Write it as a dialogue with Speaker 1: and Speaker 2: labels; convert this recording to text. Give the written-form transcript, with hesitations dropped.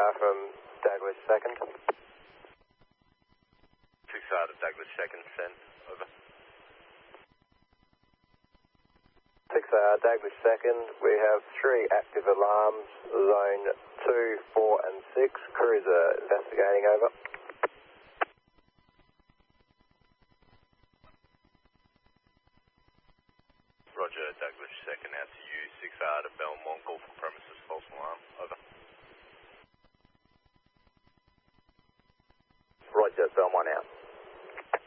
Speaker 1: from Douglas 2nd.
Speaker 2: 6R to Douglas 2nd, send, over.
Speaker 1: 6R, Douglas 2nd, we have 3 active alarms, zone 2, 4 and 6, crews are investigating, over.
Speaker 2: Roger, Douglas 2nd, out to you, 6R to Belmont, call for premises, false alarm, over.